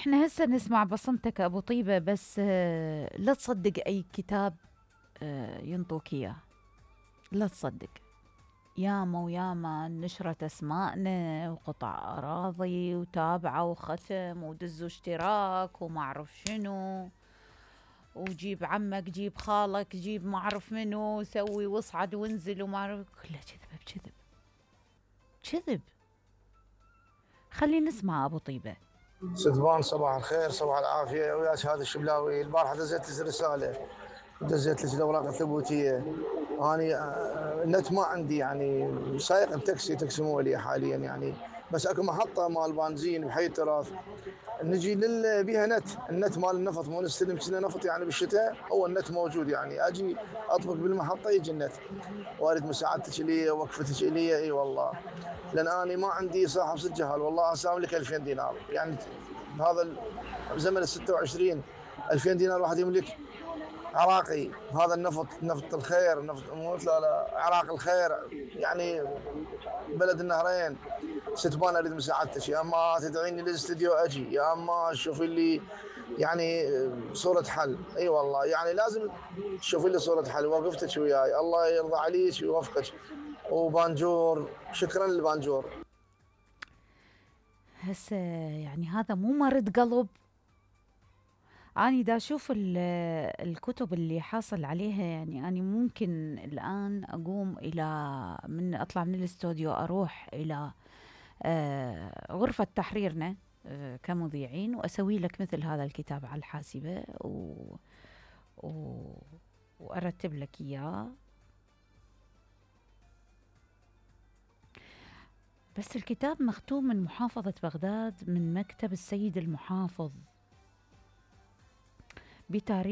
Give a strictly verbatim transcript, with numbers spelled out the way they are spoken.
احنا هسه نسمع بصمتك ابو طيبة، بس آه، لا تصدق اي كتاب آه، ينطوك اياه. لا تصدق، ياما وياما نشرت اسماءنا وقطع اراضي وتابعة وختم ودزوا اشتراك وما اعرف شنو، وجيب عمك جيب خالك جيب ما اعرف منو، سوي واصعد وانزل وما اعرف، كله كذب بكذب كذب. خلينا نسمع ابو طيبة. ستبان صباح الخير صباح العافية وياك هذا الشبلاوي. البارحة دزيت لك رسالة، دزيت لك الأوراق الثبوتية. أنا آه، النت ما عندي، يعني سايق بتاكسي تاكسي مولي حاليا يعني، بس اكو محطة مال بنزين بحي التراث نجي لل بيها نت، النت مال النفط مو نستلم كنا نفط يعني بالشتاء، هو النت موجود يعني اجي اطبق بالمحطة يجي النت. وارد مساعدتك لي وقفتك لي، اي والله، لان انا ما عندي صاحب ست جهال، والله اساوي لك ألفين دينار يعني بهذا زمن ال ستة وعشرين. ألفين دينار واحد يملك عراقي، هذا النفط نفط الخير، نفط مو لا لا عراق الخير يعني، بلد النهرين. ستبان اريد مساعدتك، يا اما تدعيني للاستديو اجي، يا اما شوفي لي يعني صورة حل. اي والله يعني لازم تشوفي لي صورة حل، وقفتك وياي الله يرضى عليك ويوفقك. وبانجور، شكرا للبانجور. هسه يعني هذا مو مرض قلب. أنا دا أشوف ال- الكتب اللي حاصل عليها، يعني أنا ممكن الآن أقوم إلى من أطلع من الاستوديو أروح إلى آه، غرفة تحريرنا آه، كمذيعين، وأسوي لك مثل هذا الكتاب على الحاسبة و... و... وأرتب لك إياه. بس الكتاب مختوم من محافظة بغداد من مكتب السيد المحافظ بتاريخ